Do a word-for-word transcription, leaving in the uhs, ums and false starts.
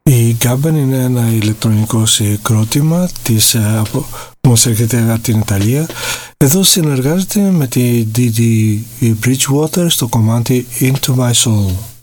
Η Gaben είναι ένα ηλεκτρονικό συγκρότημα της, που μας έρχεται από την Ιταλία. Εδώ συνεργάζεται με τη ντι ντι Bridgewater στο κομμάτι Into My Soul.